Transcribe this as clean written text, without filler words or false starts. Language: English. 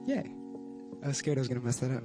Yay. I was scared I was going to mess that up.